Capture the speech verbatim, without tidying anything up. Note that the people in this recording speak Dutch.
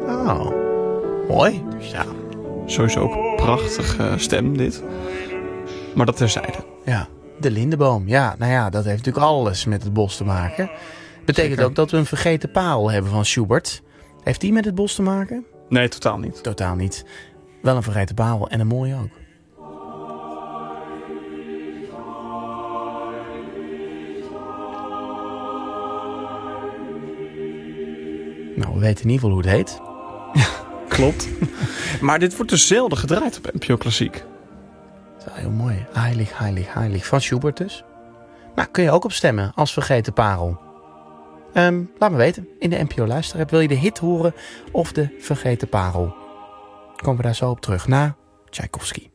Oh, mooi. Ja, sowieso ook een prachtige stem dit. Maar dat terzijde. Ja, de lindeboom. Ja, nou ja, dat heeft natuurlijk alles met het bos te maken. Betekent Zeker. ook dat we een vergeten parel hebben van Schubert. Heeft die met het bos te maken? Nee, totaal niet. Totaal niet. Wel een vergeten parel en een mooie ook. Nou, we weten in ieder geval hoe het heet. Klopt. Maar dit wordt dus zelden gedraaid op N P O Klassiek. Dat is wel heel mooi. Heilig, heilig, heilig. Van Schubert dus. Nou, kun je ook op stemmen als vergeten parel. Um, laat me weten. In de N P O Luisterapp wil je de hit horen of de vergeten parel. Komen we daar zo op terug na Tchaikovsky.